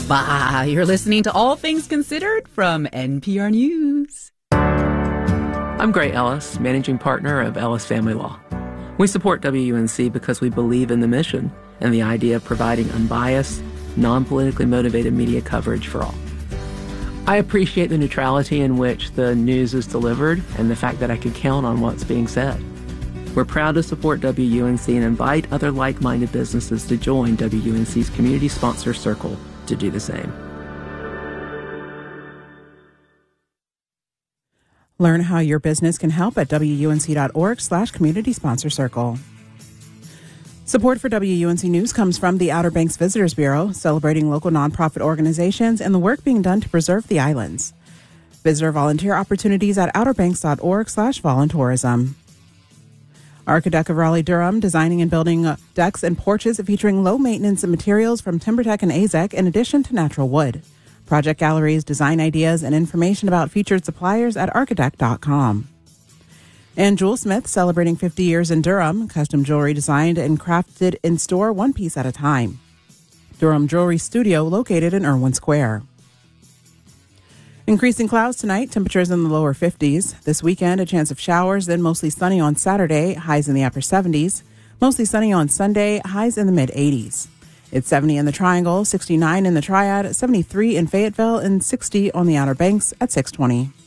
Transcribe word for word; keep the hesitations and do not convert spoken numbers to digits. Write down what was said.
Bah, you're listening to All Things Considered from N P R News. I'm Gray Ellis, managing partner of Ellis Family Law. We support W U N C because we believe in the mission and the idea of providing unbiased, non-politically motivated media coverage for all. I appreciate the neutrality in which the news is delivered and the fact that I can count on what's being said. We're proud to support W U N C and invite other like-minded businesses to join W U N C's community sponsor circle to do the same. Learn how your business can help at wunc.org slash community sponsor circle. Support for W U N C News comes from the Outer Banks Visitors Bureau, celebrating local nonprofit organizations and the work being done to preserve the islands. Visitor volunteer opportunities at outerbanks.org slash voluntourism. Architect of Raleigh-Durham, designing and building decks and porches featuring low-maintenance materials from TimberTech and A Z E C in addition to natural wood. Project galleries, design ideas, and information about featured suppliers at architect dot com. And Jewel Smith, celebrating fifty years in Durham, custom jewelry designed and crafted in store one piece at a time. Durham Jewelry Studio, located in Irwin Square. Increasing clouds tonight, temperatures in the lower fifties. This weekend, a chance of showers, then mostly sunny on Saturday, highs in the upper seventies. Mostly sunny on Sunday, highs in the mid-eighties. It's seventy in the Triangle, sixty-nine in the Triad, seventy-three in Fayetteville, and sixty on the Outer Banks at six twenty.